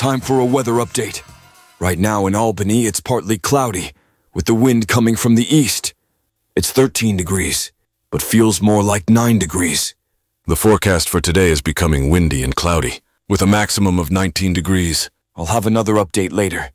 Time for a weather update. Right now in Albany, it's partly cloudy, with the wind coming from the east. It's 13 degrees, but feels more like 9 degrees. The forecast for today is becoming windy and cloudy, with a maximum of 19 degrees. I'll have another update later.